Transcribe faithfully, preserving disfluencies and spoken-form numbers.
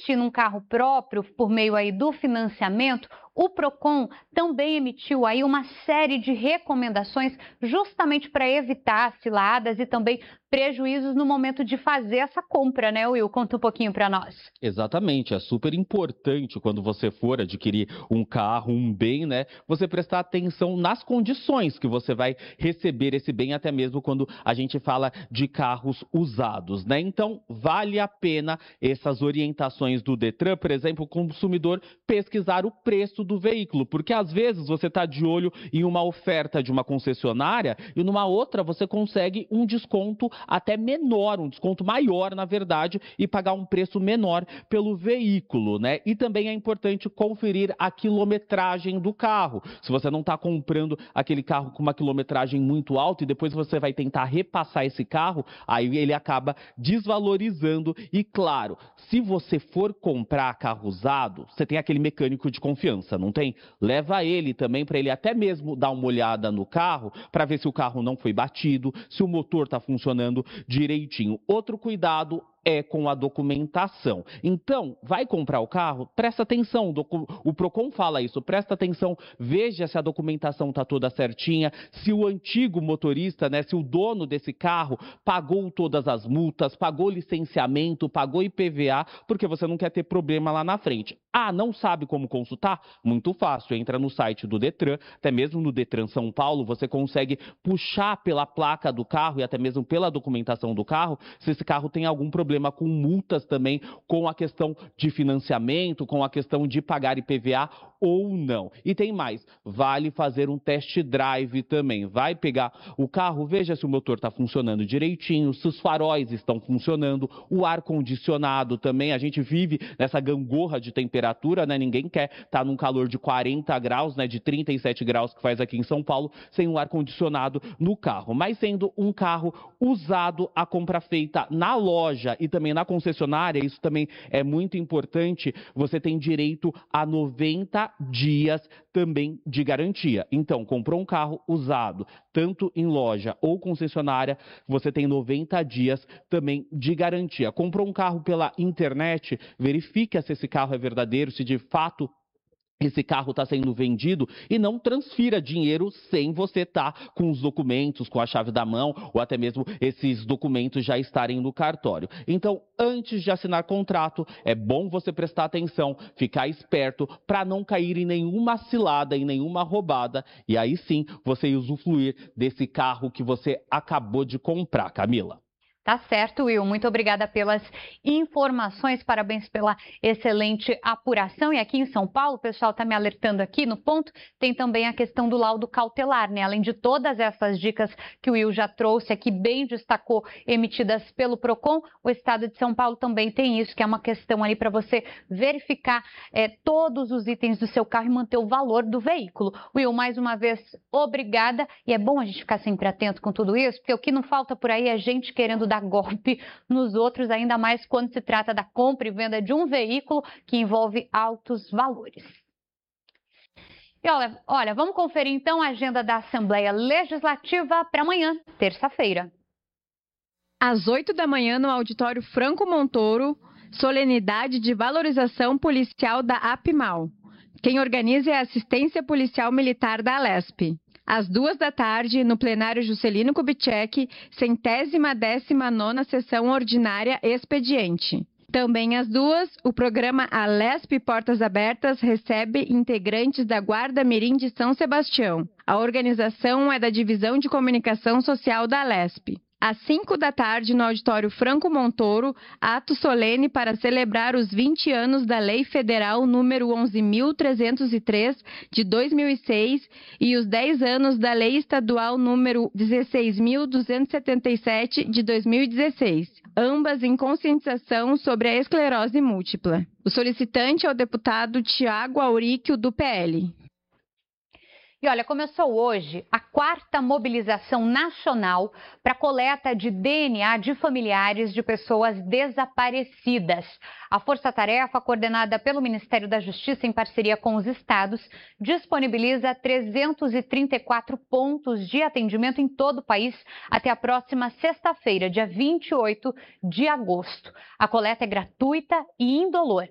investir num carro próprio por meio aí do financiamento, o Procon também emitiu aí uma série de recomendações justamente para evitar ciladas e também prejuízos no momento de fazer essa compra, né, Will? Conta um pouquinho para nós. Exatamente, é super importante quando você for adquirir um carro, um bem, né? Você prestar atenção nas condições que você vai receber esse bem, até mesmo quando a gente fala de carros usados, né? Então, vale a pena essas orientações do Detran, por exemplo, o consumidor pesquisar o preço do veículo, porque às vezes você está de olho em uma oferta de uma concessionária e numa outra você consegue um desconto até menor, um desconto maior, na verdade, e pagar um preço menor pelo veículo, né? E também é importante conferir a quilometragem do carro. Se você não está comprando aquele carro com uma quilometragem muito alta e depois você vai tentar repassar esse carro, aí ele acaba desvalorizando. E claro, se você for comprar carro usado, você tem aquele mecânico de confiança, não tem? Leva ele também para ele até mesmo dar uma olhada no carro para ver se o carro não foi batido, se o motor está funcionando direitinho. Outro cuidado é com a documentação. Então, vai comprar o carro? Presta atenção, o Procon fala isso, presta atenção, veja se a documentação está toda certinha, se o antigo motorista, né, se o dono desse carro pagou todas as multas, pagou licenciamento, pagou I P V A, porque você não quer ter problema lá na frente. Ah, não sabe como consultar? Muito fácil, entra no site do Detran, até mesmo no Detran São Paulo, você consegue puxar pela placa do carro e até mesmo pela documentação do carro, se esse carro tem algum problema problema com multas também, com a questão de financiamento, com a questão de pagar I P V A ou não. E tem mais, vale fazer um test drive também. Vai pegar o carro, veja se o motor está funcionando direitinho, se os faróis estão funcionando, o ar-condicionado também. A gente vive nessa gangorra de temperatura, né? Ninguém quer estar num calor de quarenta graus, né? De trinta e sete graus que faz aqui em São Paulo, sem um ar-condicionado no carro. Mas sendo um carro usado, a compra feita na loja e também na concessionária, isso também é muito importante, você tem direito a noventa dias também de garantia. Então, comprou um carro usado, tanto em loja ou concessionária, você tem noventa dias também de garantia. Comprou um carro pela internet, verifique se esse carro é verdadeiro, se de fato esse carro está sendo vendido, e não transfira dinheiro sem você estar com os documentos, com a chave da mão, ou até mesmo esses documentos já estarem no cartório. Então, antes de assinar contrato, é bom você prestar atenção, ficar esperto para não cair em nenhuma cilada, em nenhuma roubada, e aí sim você usufruir desse carro que você acabou de comprar, Camila. Tá certo, Will. Muito obrigada pelas informações, parabéns pela excelente apuração. E aqui em São Paulo, o pessoal está me alertando aqui no ponto, tem também a questão do laudo cautelar, né? Além de todas essas dicas que o Will já trouxe aqui, bem destacou, emitidas pelo Procon, o Estado de São Paulo também tem isso, que é uma questão ali para você verificar é, todos os itens do seu carro e manter o valor do veículo. Will, mais uma vez, obrigada. E é bom a gente ficar sempre atento com tudo isso, porque o que não falta por aí é gente querendo dar golpe nos outros, ainda mais quando se trata da compra e venda de um veículo que envolve altos valores. E olha, olha, vamos conferir então a agenda da Assembleia Legislativa para amanhã, terça-feira. Às oito da manhã, no auditório Franco Montoro, solenidade de valorização policial da APIMAL. Quem organiza é a Assistência Policial Militar da Alesp. Às duas da tarde, no plenário Juscelino Kubitschek, centésima décima nona sessão ordinária expediente. Também às duas, o programa Alesp Portas Abertas recebe integrantes da Guarda Mirim de São Sebastião. A organização é da Divisão de Comunicação Social da Alesp. Às cinco da tarde, no auditório Franco Montoro, ato solene para celebrar os vinte anos da Lei Federal número onze mil trezentos e três, de dois mil e seis, e os dez anos da Lei Estadual número dezesseis mil duzentos e setenta e sete, de dois mil e dezesseis, ambas em conscientização sobre a esclerose múltipla. O solicitante é o deputado Tiago Auríquio, do P L. E olha, começou hoje a quarta mobilização nacional para coleta de D N A de familiares de pessoas desaparecidas. A força-tarefa, coordenada pelo Ministério da Justiça em parceria com os estados, disponibiliza trezentos e trinta e quatro pontos de atendimento em todo o país até a próxima sexta-feira, dia vinte e oito de agosto. A coleta é gratuita e indolor.